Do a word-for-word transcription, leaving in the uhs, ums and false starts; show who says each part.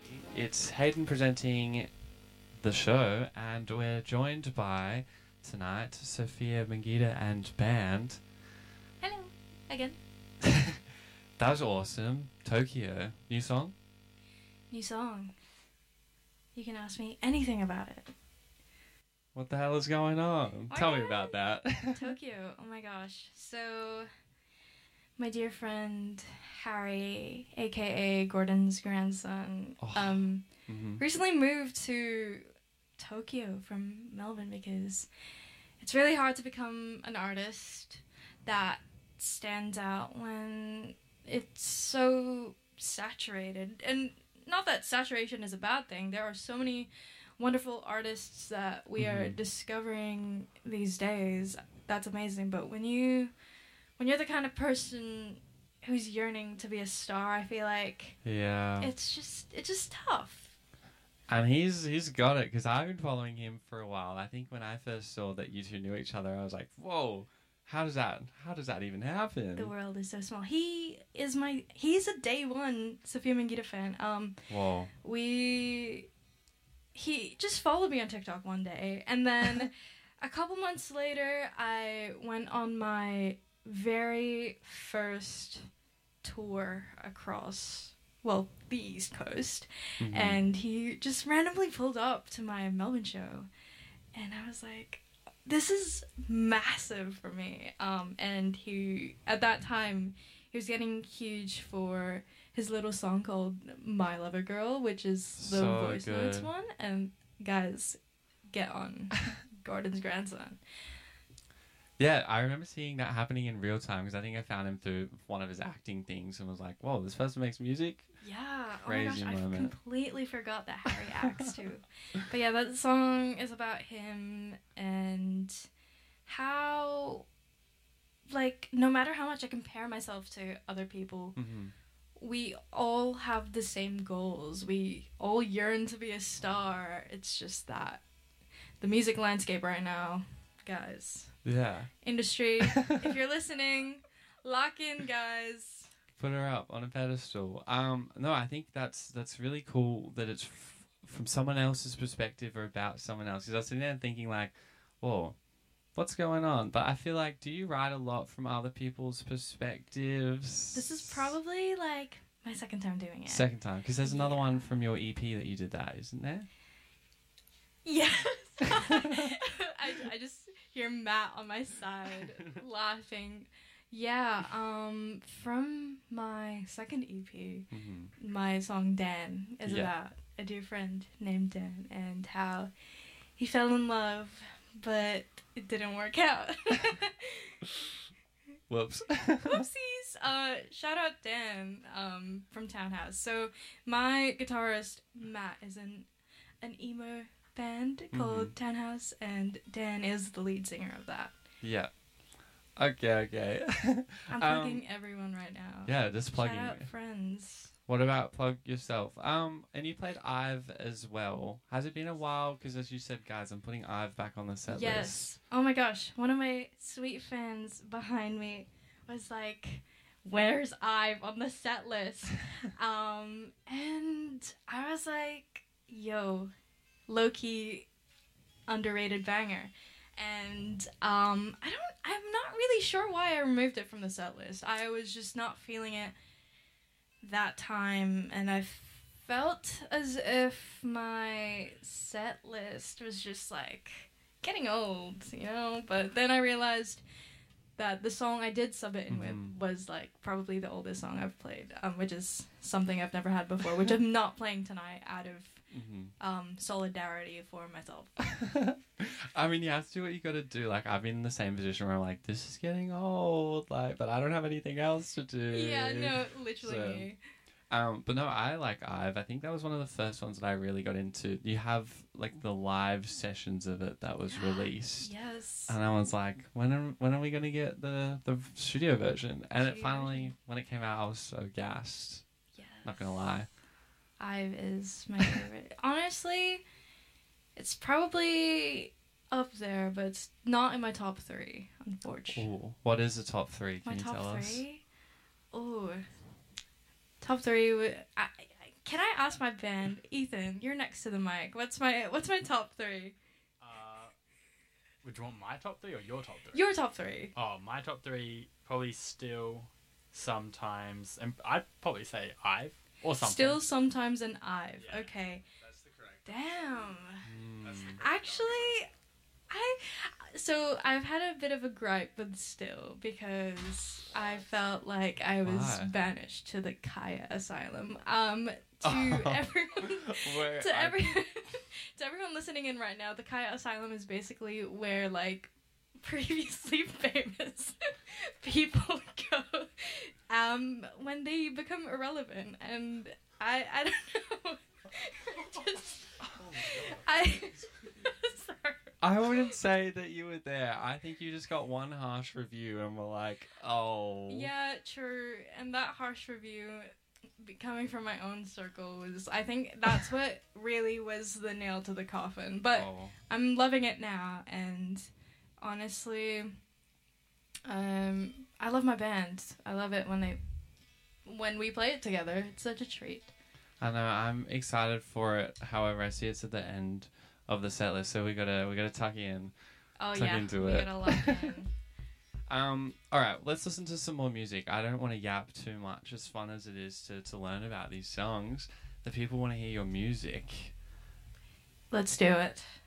Speaker 1: It's Hayden presenting the show, and we're joined by tonight Sophia Mangita and band.
Speaker 2: Hello again.
Speaker 1: That was awesome. Tokyo, new song.
Speaker 2: New song. You can ask me anything about it.
Speaker 1: What the hell is going on?
Speaker 2: Oh
Speaker 1: Tell me
Speaker 2: yeah.
Speaker 1: about that.
Speaker 2: Tokyo. Oh my gosh. So, my dear friend Harry, aka Gordon's grandson,
Speaker 1: Oh.
Speaker 2: um,
Speaker 1: hmm
Speaker 2: recently moved to Tokyo from Melbourne because it's really hard to become an artist that stands out when it's so saturated. And not that saturation is a bad thing. There are so many wonderful artists that we are
Speaker 1: Mhm.
Speaker 2: discovering these days. That's amazing. But when you when you're the kind of person who's yearning to be a star, I feel like
Speaker 1: Yeah.
Speaker 2: it's just it's just tough.
Speaker 1: And he's he's got it, because I've been following him for a while. I think when I first saw that you two knew each other, I was like, whoa, how does that how does that even happen?
Speaker 2: The world is so small. He is my he's a day one Sophia Mangita fan. Um
Speaker 1: Whoa.
Speaker 2: we he just followed me on TikTok one day, and then a couple months later I went on my very first tour across well the East Coast,
Speaker 1: Mhm.
Speaker 2: and he just randomly pulled up to my Melbourne show, and I was like, this is massive for me. Um and he at that time he was getting huge for his little song called My Lover Girl, which is the
Speaker 1: So
Speaker 2: voice notes
Speaker 1: good.
Speaker 2: one. And guys, get on Gordon's grandson.
Speaker 1: Yeah, I remember seeing that happening in real time, because I think I found him through one of his acting things and was like, whoa, this person makes music?
Speaker 2: Yeah,
Speaker 1: Crazy
Speaker 2: oh my gosh,
Speaker 1: moment.
Speaker 2: I completely forgot that Harry acts too. But yeah, that song is about him and how, like, no matter how much I compare myself to other people,
Speaker 1: Mm-hmm.
Speaker 2: we all have the same goals. We all yearn to be a star. It's just that the music landscape right now, guys,
Speaker 1: Yeah.
Speaker 2: industry, if you're listening, lock in, guys.
Speaker 1: Put her up on a pedestal. Um, no, I think that's that's really cool that it's f- from someone else's perspective or about someone else. Because I was sitting there thinking like, whoa, what's going on? But I feel like, do you write a lot from other people's perspectives?
Speaker 2: This is probably like my second time doing it.
Speaker 1: Second time, because there's another
Speaker 2: Yeah.
Speaker 1: one from your E P that you did that, isn't there?
Speaker 2: Yes. I, I just hear Matt on my side laughing. Yeah, um, from my second E P,
Speaker 1: Mm-hmm.
Speaker 2: my song Dan is
Speaker 1: Yeah.
Speaker 2: about a dear friend named Dan and how he fell in love, but it didn't work out.
Speaker 1: Whoops.
Speaker 2: Whoopsies! Uh, shout out Dan um, from Townhouse. So my guitarist Matt is in an emo band called
Speaker 1: Mhm.
Speaker 2: Townhouse, and Dan is the lead singer of that.
Speaker 1: Yeah. Okay, okay.
Speaker 2: I'm
Speaker 1: Um,
Speaker 2: plugging everyone right now.
Speaker 1: Yeah, just plugging.
Speaker 2: Shout out friends.
Speaker 1: What about plug yourself? Um, and you played Ive as well. Has it been a while? Because as you said, guys, I'm putting Ive back on the set
Speaker 2: Yes.
Speaker 1: list.
Speaker 2: Oh my gosh, one of my sweet fans behind me was like, "Where's Ive on the set list?" um, and I was like, "Yo, low key, underrated banger." And um, I don't. I'm not really sure why I removed it from the set list. I was just not feeling it that time, and I felt as if my set list was just like getting old, you know. But then I realized that the song I did sub it in
Speaker 1: Mhm.
Speaker 2: with was like probably the oldest song I've played, um, which is something I've never had before, which I'm not playing tonight out of
Speaker 1: Mm-hmm.
Speaker 2: um, solidarity for myself.
Speaker 1: I mean, you have to do what you got to do. Like, I've been in the same position where I'm like, this is getting old, like, but I don't have anything else to do.
Speaker 2: Yeah, no, literally
Speaker 1: So-
Speaker 2: me.
Speaker 1: Um, but no, I like Ive. I think that was one of the first ones that I really got into. You have like the live sessions of it that was released.
Speaker 2: Yes.
Speaker 1: And I was like, when are, when are we going to get the, the studio version? And it
Speaker 2: Studio
Speaker 1: finally,
Speaker 2: version.
Speaker 1: when it came out, I was so gassed.
Speaker 2: Yes.
Speaker 1: Not going to lie.
Speaker 2: Ive is my favorite. Honestly, it's probably up there, but it's not in my top three, unfortunately.
Speaker 1: Ooh, what is the top three? Can
Speaker 2: My
Speaker 1: you
Speaker 2: top
Speaker 1: tell us?
Speaker 2: three? Oh, top three. would- I, I can I ask my band, Ethan? You're next to the mic. What's my What's my top three?
Speaker 3: Uh, would you want my top three or your top three?
Speaker 2: Your top three.
Speaker 3: Oh, my top three probably still, sometimes, and I'd probably say I've or something.
Speaker 2: Still, sometimes, and I've.
Speaker 3: Yeah.
Speaker 2: Okay.
Speaker 3: That's the correct.
Speaker 2: Damn.
Speaker 1: Mm.
Speaker 3: That's the correct
Speaker 2: Actually, I so I've had a bit of a gripe with Still because I felt like I was
Speaker 1: Why?
Speaker 2: banished to the Kaya Asylum. Um, to
Speaker 1: Oh.
Speaker 2: everyone,
Speaker 1: Where
Speaker 2: to
Speaker 1: I-
Speaker 2: every, to everyone listening in right now, the Kaya Asylum is basically where like previously famous people go, um, when they become irrelevant, and I I don't know, just I. Sorry.
Speaker 1: I wouldn't say that you were there. I think you just got one harsh review and were like, oh.
Speaker 2: Yeah, true. And that harsh review be- coming from my own circle was, I think that's what really was the nail to the coffin. But
Speaker 1: Oh.
Speaker 2: I'm loving it now, and honestly, um, I love my band. I love it when they, when we play it together. It's such a treat.
Speaker 1: I know, I'm excited for it. However, I see it's at the end of the set list, so we gotta we gotta tuck in.
Speaker 2: Oh
Speaker 1: Tuck
Speaker 2: yeah,
Speaker 1: into
Speaker 2: we
Speaker 1: it.
Speaker 2: gotta lock in.
Speaker 1: Um, all right, let's listen to some more music. I don't want to yap too much, as fun as it is to, to learn about these songs. The people want to hear your music.
Speaker 2: Let's do it.